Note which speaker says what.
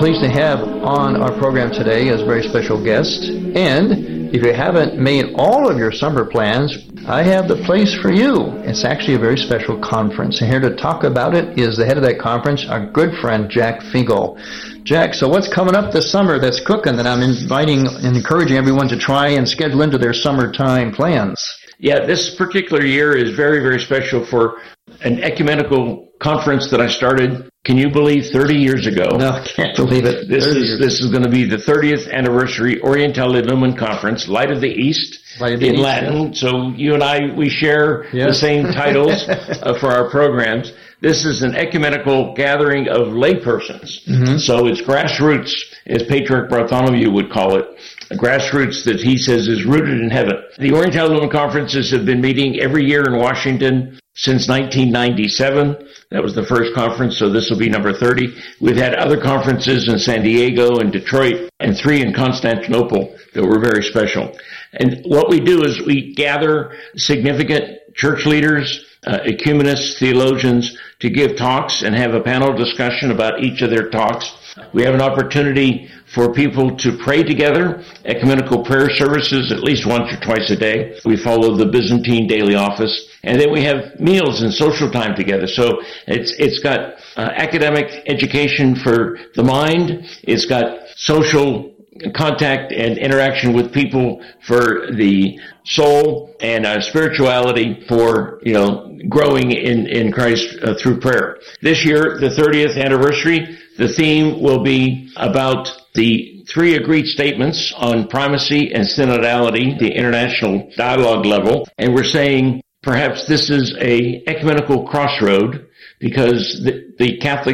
Speaker 1: pleased to have on our program today as a very special guest. And if you haven't made all of your summer plans, I have the place for you. It's actually a very special conference. And here to talk about it is the head of that conference, our good friend, Jack Finkel. Jack, so what's coming up this summer that's cooking that I'm inviting and encouraging everyone to try and schedule into their summertime plans?
Speaker 2: Yeah, this particular year is very, very special for an ecumenical conference that I started, can you believe, 30 years ago.
Speaker 1: No, I can't believe it.
Speaker 2: This is going to be the 30th anniversary Orientale Lumen Conference, Light of the East, in Latin. Yeah. So you and I, we share the same titles for our programs. This is an ecumenical gathering of laypersons. Mm-hmm. So it's grassroots, as Patriarch Bartholomew would call it. Grassroots that he says is rooted in heaven. The Orientale Lumen Conferences have been meeting every year in Washington since 1997. That was the first conference, so this will be number 30. We've had other conferences in San Diego and Detroit and 3 in Constantinople that were very special. And what we do is we gather significant church leaders, ecumenists, theologians to give talks and have a panel discussion about each of their talks. We have an opportunity for people to pray together, ecumenical prayer services at least once or twice a day. We follow the Byzantine daily office. And then we have meals and social time together. So it's got academic education for the mind. It's got social contact and interaction with people for the soul, and spirituality for, growing in Christ through prayer. This year, the 30th anniversary, the theme will be about the 3 agreed statements on primacy and synodality, the international dialogue level. And we're saying perhaps this is a ecumenical crossroad because the Catholic